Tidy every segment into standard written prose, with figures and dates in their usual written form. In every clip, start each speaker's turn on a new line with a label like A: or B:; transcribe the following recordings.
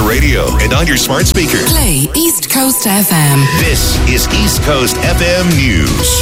A: radio and on your smart speaker.
B: Play East Coast FM.
A: This is East Coast FM News.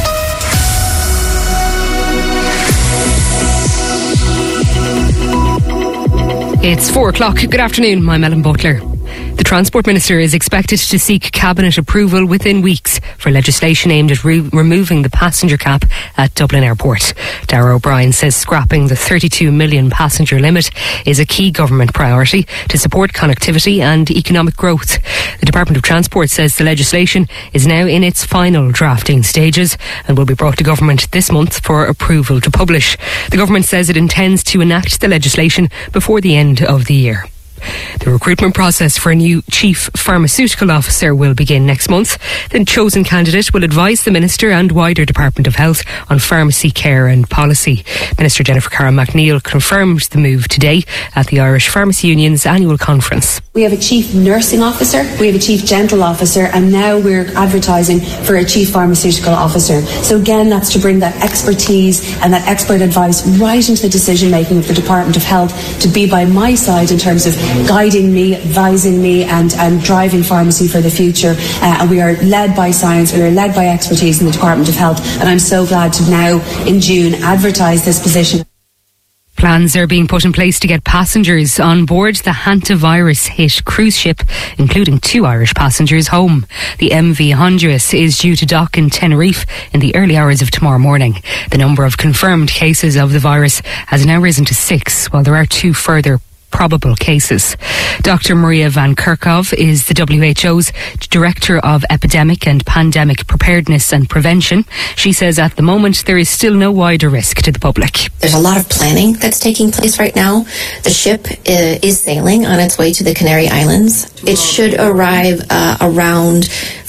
C: It's 4 o'clock. Good afternoon. I'm Ellen Butler. The Transport Minister is expected to seek Cabinet approval within weeks for legislation aimed at removing the passenger cap at Dublin Airport. Darragh O'Brien says scrapping the 32 million passenger limit is a key government priority to support connectivity and economic growth. The Department of Transport says the legislation is now in its final drafting stages and will be brought to government this month for approval to publish. The government says it intends to enact the legislation before the end of the year. The recruitment process for a new Chief Pharmaceutical Officer will begin next month. The chosen candidate will advise the Minister and wider Department of Health on pharmacy care and policy. Minister Jennifer Carroll MacNeill confirmed the move today at the Irish Pharmacy Union's annual conference.
D: We have a Chief Nursing Officer, we have a Chief Dental Officer, and now we're advertising for a Chief Pharmaceutical Officer. So again, that's to bring that expertise and that expert advice right into the decision making of the Department of Health, to be by my side in terms of guiding me, advising me and driving pharmacy for the future. And we are led by science, we are led by expertise in the Department of Health, and I'm so glad to now in June advertise this position.
C: Plans are being put in place to get passengers on board the hantavirus-hit cruise ship, including 2 Irish passengers, home. The MV Honduras is due to dock in Tenerife in the early hours of tomorrow morning. The number of confirmed cases of the virus has now risen to 6, while there are 2 further probable cases. Dr. Maria Van Kerkhove is the WHO's Director of Epidemic and Pandemic Preparedness and Prevention. She says at the moment there is still no wider risk to the public.
E: There's a lot of planning that's taking place right now. The ship is sailing on its way to the Canary Islands. It should arrive around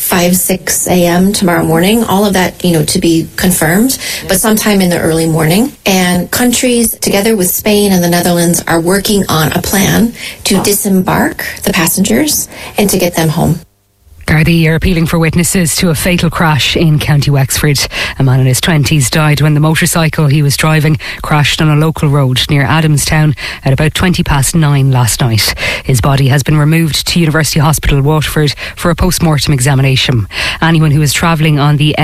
E: 5-6 a.m. tomorrow morning. All of that, to be confirmed, but sometime in the early morning. And countries, together with Spain and the Netherlands, are working on a plan to disembark the passengers and to get them home.
C: Gardaí are appealing for witnesses to a fatal crash in County Wexford. A man in his 20s died when the motorcycle he was driving crashed on a local road near Adamstown at about 9:20 last night. His body has been removed to University Hospital Waterford for a post-mortem examination. Anyone who was travelling on the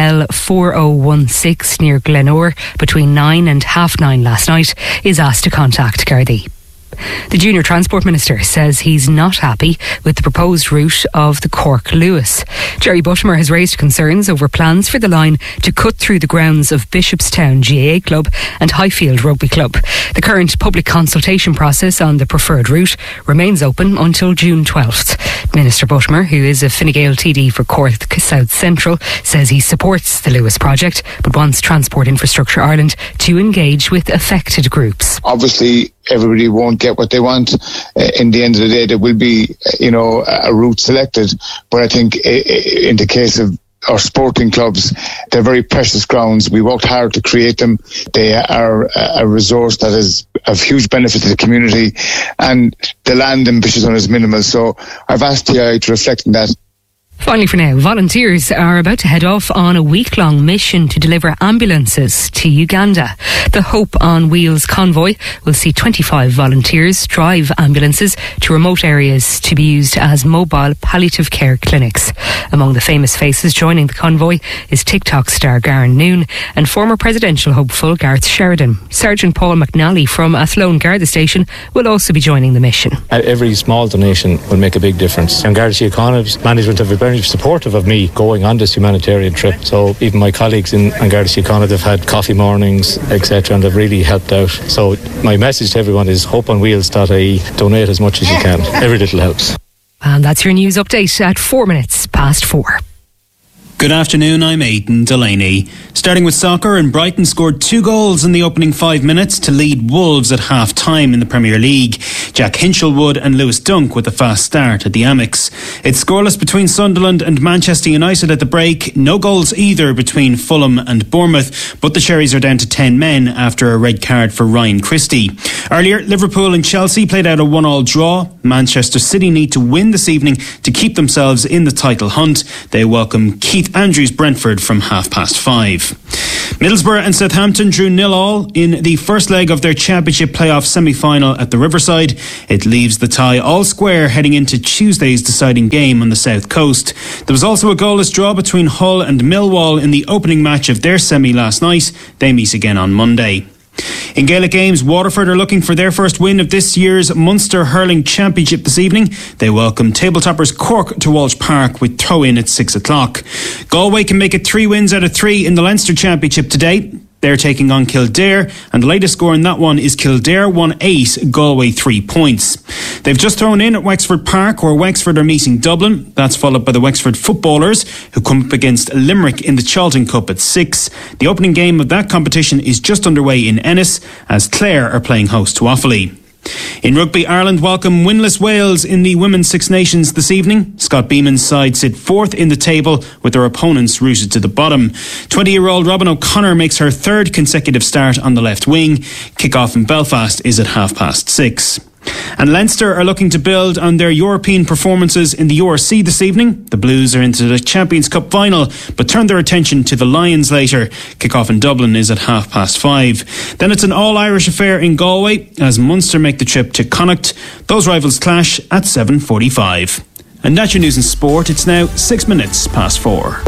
C: L4016 near Glenore between 9 and 9:30 last night is asked to contact Gardaí. The Junior Transport Minister says he's not happy with the proposed route of the Cork-Lewis. Jerry Buttimer has raised concerns over plans for the line to cut through the grounds of Bishopstown GAA Club and Highfield Rugby Club. The current public consultation process on the preferred route remains open until June 12th. Minister Buttimer, who is a Fine Gael TD for Cork South Central, says he supports the Lewis project but wants Transport Infrastructure Ireland to engage with affected groups.
F: Obviously, everybody won't get what they want. In the end of the day, there will be, a route selected. But I think in the case of our sporting clubs, they're very precious grounds. We worked hard to create them. They are a resource that is of huge benefit to the community, and the land in Bishopstown is minimal. So I've asked TI to reflect on that.
C: Finally for now, volunteers are about to head off on a week-long mission to deliver ambulances to Uganda. The Hope on Wheels convoy will see 25 volunteers drive ambulances to remote areas to be used as mobile palliative care clinics. Among the famous faces joining the convoy is TikTok star Garen Noon and former presidential hopeful Gareth Sheridan. Sergeant Paul McNally from Athlone Garda Station will also be joining the mission.
G: Every small donation will make a big difference. And Garda Síochána's management have been very supportive of me going on this humanitarian trip. So even my colleagues in Garda Síochána, they've had coffee mornings, etc., and they've really helped out. So my message to everyone is hopeonwheels.ie. Donate as much as you can. Every little helps.
C: And that's your news update at 4:04.
H: Good afternoon, I'm Aidan Delaney. Starting with soccer, and Brighton scored 2 goals in the opening 5 minutes to lead Wolves at half-time in the Premier League. Jack Hinchelwood and Lewis Dunk with a fast start at the Amex. It's scoreless between Sunderland and Manchester United at the break. No goals either between Fulham and Bournemouth, but the Cherries are down to 10 men after a red card for Ryan Christie. Earlier, Liverpool and Chelsea played out a 1-1 draw. Manchester City need to win this evening to keep themselves in the title hunt. They welcome Keith Andrews Brentford from 5:30. Middlesbrough and Southampton drew 0-0 in the first leg of their Championship playoff semi-final at the Riverside. It leaves the tie all square heading into Tuesday's deciding game on the South Coast. There was also a goalless draw between Hull and Millwall in the opening match of their semi last night. They meet again on Monday. In Gaelic games, Waterford are looking for their first win of this year's Munster Hurling Championship this evening. They welcome tabletoppers Cork to Walsh Park with throw-in at 6 o'clock. Galway can make it 3 wins out of 3 in the Leinster Championship today. They're taking on Kildare, and the latest score in that one is Kildare won 8, Galway 3 points. They've just thrown in at Wexford Park, where Wexford are meeting Dublin. That's followed by the Wexford footballers, who come up against Limerick in the Charlton Cup at 6. The opening game of that competition is just underway in Ennis, as Clare are playing host to Offaly. In rugby, Ireland welcome winless Wales in the Women's Six Nations this evening. Scott Beeman's side sit 4th in the table, with their opponents rooted to the bottom. 20-year-old Robin O'Connor makes her 3rd consecutive start on the left wing. Kick-off in Belfast is at 6:30. And Leinster are looking to build on their European performances in the URC this evening. The Blues are into the Champions Cup final, but turn their attention to the Lions later. Kick-off in Dublin is at 5:30. Then it's an all-Irish affair in Galway, as Munster make the trip to Connacht. Those rivals clash at 7:45. And that's your news and sport. It's now 4:06.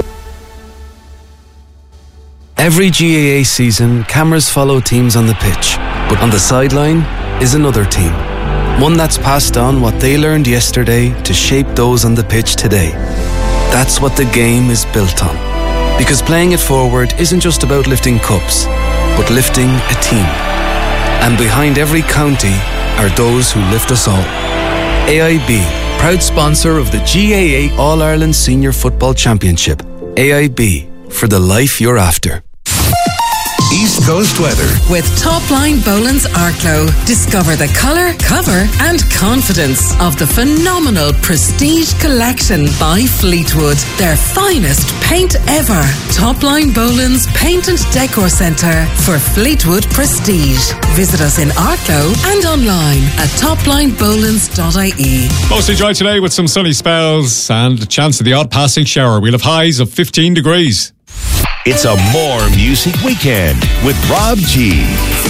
I: Every GAA season, cameras follow teams on the pitch, but on the sideline is another team. One that's passed on what they learned yesterday to shape those on the pitch today. That's what the game is built on. Because playing it forward isn't just about lifting cups, but lifting a team. And behind every county are those who lift us all. AIB, proud sponsor of the GAA All-Ireland Senior Football Championship. AIB, for the life you're after.
A: East Coast weather.
B: With Topline Boland's Arklow. Discover the colour, cover and confidence of the phenomenal Prestige Collection by Fleetwood. Their finest paint ever. Topline Boland's Paint and Decor Centre for Fleetwood Prestige. Visit us in Arklow and online at toplinebolans.ie.
J: Mostly dry today with some sunny spells and a chance of the odd passing shower. We'll have highs of 15 degrees.
A: It's a more music weekend with Rob G.